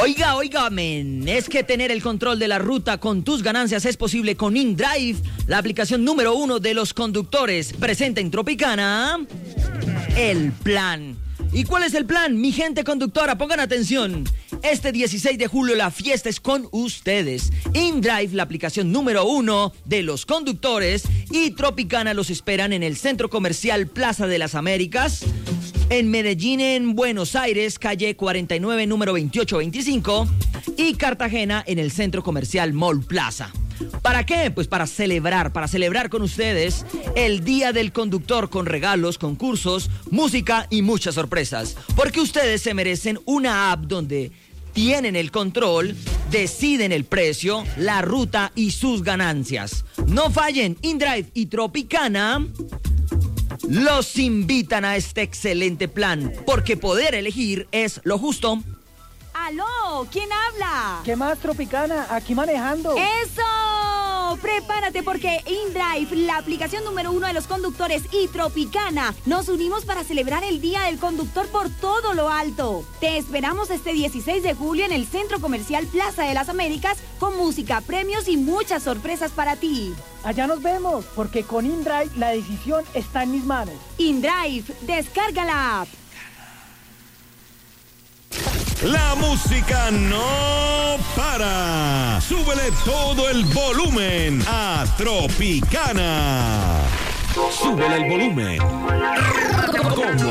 Oiga, men, es que tener el control de la ruta con tus ganancias es posible con InDrive, la aplicación número 1 de los conductores. Presenta en Tropicana el plan. ¿Y cuál es el plan? Mi gente conductora, pongan atención. Este 16 de julio la fiesta es con ustedes. InDrive, la aplicación número 1 de los conductores, y Tropicana los esperan en el Centro Comercial Plaza de las Américas, en Medellín, en Buenos Aires, calle 49, número 2825, y Cartagena en el Centro Comercial Mall Plaza. ¿Para qué? Pues para celebrar con ustedes el Día del Conductor, con regalos, concursos, música y muchas sorpresas. Porque ustedes se merecen una app donde tienen el control, deciden el precio, la ruta y sus ganancias. No fallen, InDrive y Tropicana los invitan a este excelente plan, porque poder elegir es lo justo. ¡Aló! ¿Quién habla? ¿Qué más, Tropicana? Aquí manejando. ¡Eso! Prepárate porque InDrive, la aplicación número 1 de los conductores, y Tropicana nos unimos para celebrar el Día del Conductor por todo lo alto. Te esperamos este 16 de julio en el Centro Comercial Plaza de las Américas con música, premios y muchas sorpresas para ti. Allá nos vemos, porque con InDrive la decisión está en mis manos. InDrive, descarga la app. La música no para. Súbele todo el volumen a Tropicana. Súbele el volumen.